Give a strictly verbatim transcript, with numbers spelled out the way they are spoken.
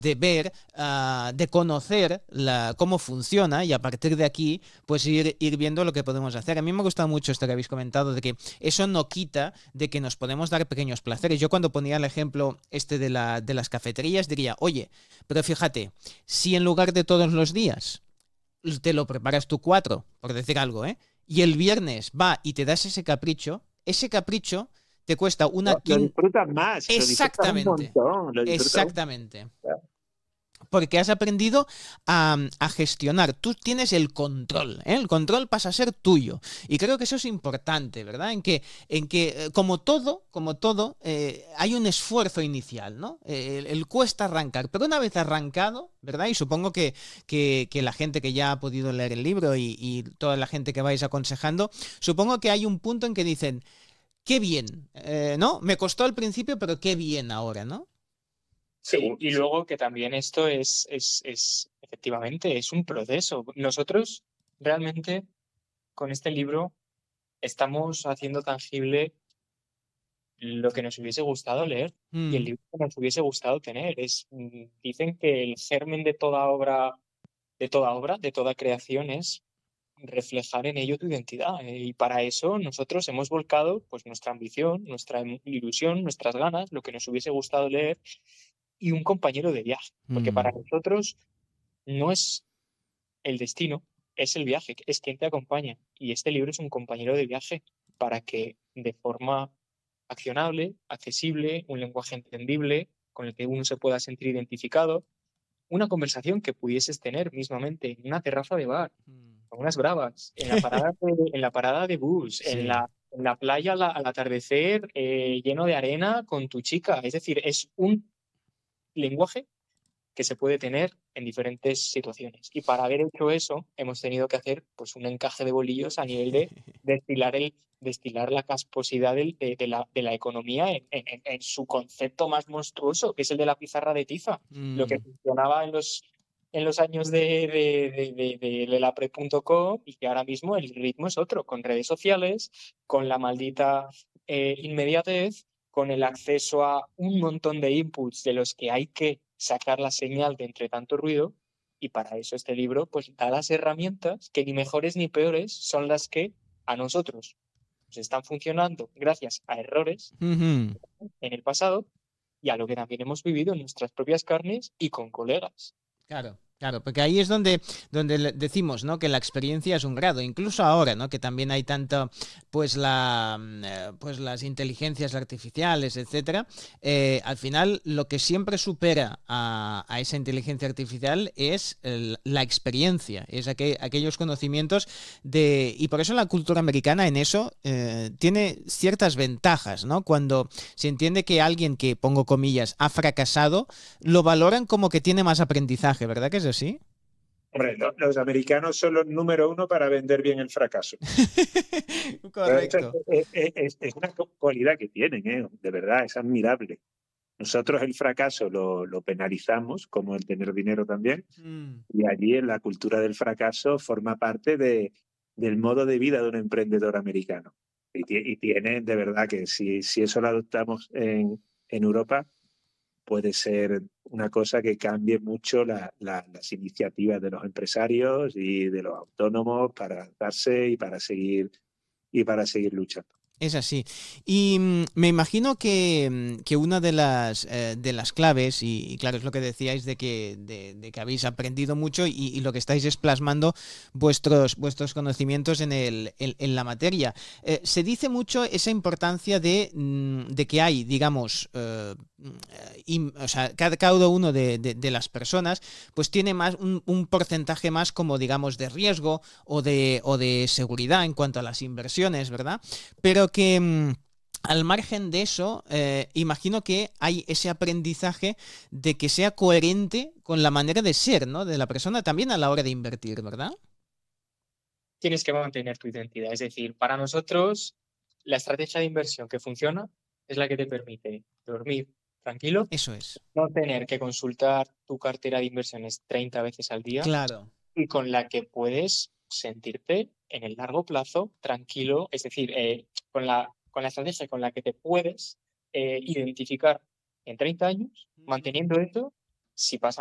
de ver, uh, de conocer la, cómo funciona y a partir de aquí pues ir, ir viendo lo que podemos hacer. A mí me ha gustado mucho esto que habéis comentado de que eso no quita de que nos podemos dar pequeños placeres. Yo cuando ponía el ejemplo este de, la, de las cafeterías diría, oye, pero fíjate, si en lugar de todos los días te lo preparas tú cuatro, por decir algo, ¿eh? Y el viernes va y te das ese capricho, ese capricho te cuesta una Lo, lo quinta... disfrutas más, lo disfrutas un Exactamente, montón, lo disfrutas un exactamente. montón. Porque has aprendido a, a gestionar. Tú tienes el control, ¿eh? El control pasa a ser tuyo. Y creo que eso es importante, ¿verdad? En que, en que como todo, como todo, eh, hay un esfuerzo inicial, ¿no? Eh, el, el cuesta arrancar. Pero una vez arrancado, ¿verdad? Y supongo que, que, que la gente que ya ha podido leer el libro y, y toda la gente que vais aconsejando, supongo que hay un punto en que dicen, qué bien, eh, ¿no? Me costó al principio, pero qué bien ahora, ¿no? Sí, y luego que también esto es, es, es, efectivamente, es un proceso. Nosotros realmente con este libro estamos haciendo tangible lo que nos hubiese gustado leer y el Mm, libro que nos hubiese gustado tener. Es, mm, dicen que el germen de toda obra, de toda obra, de toda creación es reflejar en ello tu identidad. eh, Y para eso nosotros hemos volcado pues nuestra ambición, nuestra ilusión, nuestras ganas, lo que nos hubiese gustado leer y un compañero de viaje. Porque para mm. nosotros no es el destino, es el viaje, es quien te acompaña. Y este libro es un compañero de viaje para que de forma accionable, accesible, un lenguaje entendible, con el que uno se pueda sentir identificado, una conversación que pudieses tener mismamente en una terraza de bar, Mm. con unas bravas, en la parada de, en la parada de bus, en Sí. la, en la playa al, al atardecer, eh, lleno de arena con tu chica. Es decir, es un lenguaje que se puede tener en diferentes situaciones. Y para haber hecho eso, hemos tenido que hacer pues, un encaje de bolillos a nivel de destilar, el, destilar la casposidad del- de, de la, de la economía en, en- en su concepto más monstruoso, que es el de la pizarra de tiza. Lo que Mm, funcionaba en los, en los años de, de, de, de, de la pre punto com y que ahora mismo el ritmo es otro, con redes sociales, con la maldita eh, inmediatez, con el acceso a un montón de inputs de los que hay que sacar la señal de entre tanto ruido, y para eso este libro pues da las herramientas que ni mejores ni peores son las que a nosotros nos están funcionando gracias a errores ujú. en el pasado y a lo que también hemos vivido en nuestras propias carnes y con colegas. Claro, claro, porque ahí es donde, donde le- decimos, ¿no? Que la experiencia es un grado, incluso ahora, ¿no? Que también hay tanto, pues la, mm, eh, pues las inteligencias artificiales, etcétera. Eh, al final, lo que siempre supera a, a esa inteligencia artificial es el- la experiencia, es aquel- aquellos conocimientos de, y por eso la cultura americana en eso eh, tiene ciertas ventajas, ¿no? Cuando se entiende que alguien que, pongo comillas, ha fracasado lo valoran como que tiene más aprendizaje, ¿verdad que es así? Hombre, lo- los americanos son los número uno para vender bien el fracaso. Pero eso es, Correcto. es- es- es una cualidad que tienen, ¿eh? De verdad, es admirable. Nosotros el fracaso lo, lo penalizamos, como el tener dinero también, Mm, y allí en la cultura del fracaso forma parte de, del modo de vida de un emprendedor americano. Y, tie- y tiene, de verdad, que si, si eso lo adoptamos en, en Europa, puede ser una cosa que cambie mucho la- la- las iniciativas de los empresarios y de los autónomos para adaptarse y para seguir, y para seguir luchando. es así. Y mm, me imagino que, mm, que una de las, eh, de las claves, y, y claro, es lo que decíais de que, de, de que habéis aprendido mucho y, y lo que estáis es plasmando vuestros, vuestros conocimientos en, el, en, en la materia. Eh, se dice mucho esa importancia de, mm, de que hay, digamos, eh, mm, eh, im- o sea, cada, cada uno de, de- de las personas pues tiene más un, un porcentaje más como digamos de riesgo o de, o de seguridad en cuanto a las inversiones, ¿verdad? Pero que mmm, al margen de eso, eh, imagino que hay ese aprendizaje de que sea coherente con la manera de ser, ¿no? De la persona también a la hora de invertir, ¿verdad? Tienes que mantener tu identidad. Es decir, para nosotros, la estrategia de inversión que funciona es la que te permite dormir tranquilo, Eso es. no tener que consultar tu cartera de inversiones treinta veces al día Claro. y con la que puedes sentirte en el largo plazo tranquilo, es decir, eh, con la, con la estrategia con la que te puedes eh, identificar en treinta años, manteniendo eso si pasa